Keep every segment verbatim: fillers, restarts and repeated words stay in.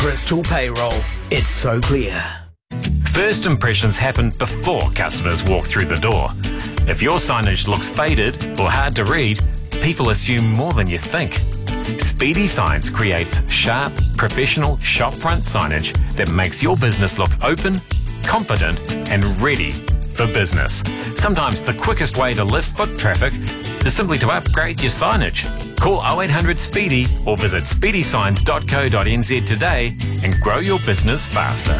Crystal Payroll. It's so clear. First impressions happen before customers walk through the door. If your signage looks faded or hard to read, people assume more than you think. Speedy Signs creates sharp, professional shopfront signage that makes your business look open, confident and ready for business. Sometimes the quickest way to lift foot traffic is simply to upgrade your signage. Call oh eight hundred SPEEDY or visit speedy signs dot co dot n z today and grow your business faster.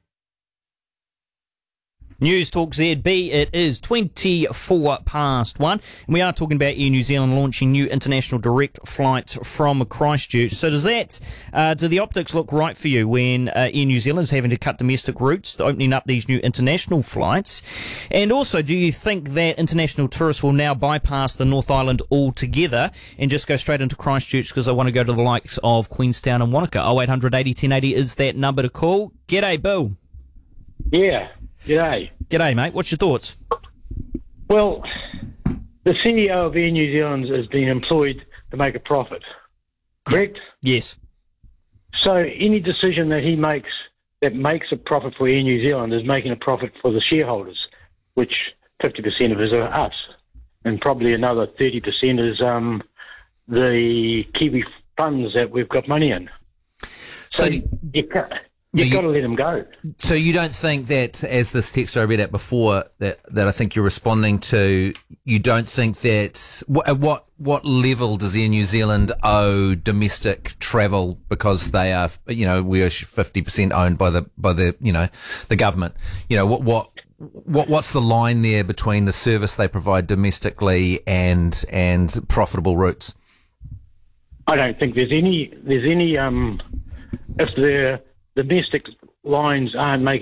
News Talk Z B, it is twenty-four past one, and we are talking about Air New Zealand launching new international direct flights from Christchurch. So does that, uh, do the optics look right for you when uh, Air New Zealand is having to cut domestic routes, to opening up these new international flights? And also, do you think that international tourists will now bypass the North Island altogether and just go straight into Christchurch because they want to go to the likes of Queenstown and Wanaka? oh eight hundred eighty ten eighty is that number to call. G'day, Bill. Yeah. G'day. G'day, mate. What's your thoughts? Well, the C E O of Air New Zealand has been employed to make a profit, correct? Yes. So any decision that he makes that makes a profit for Air New Zealand is making a profit for the shareholders, which fifty percent of it are us, and probably another thirty percent is um, the Kiwi funds that we've got money in. So, so you, you can't... You've you, got to let them go. So you don't think that, as this text I read out before, that, that I think you're responding to, you don't think that, what, at what, what level does Air New Zealand owe domestic travel because they are, you know, we are fifty percent owned by the, by the, you know, the government? You know, what, what, what, what's the line there between the service they provide domestically and, and profitable routes? I don't think there's any, there's any, um, if they're, domestic lines aren't making